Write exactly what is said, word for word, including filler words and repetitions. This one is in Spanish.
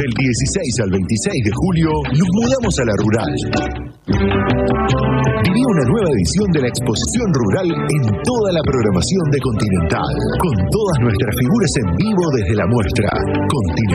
Del dieciséis al veintiséis de julio, nos mudamos a la rural. Viví una nueva edición de la exposición rural en toda la programación de Continental, con todas nuestras figuras en vivo desde la muestra. Continental.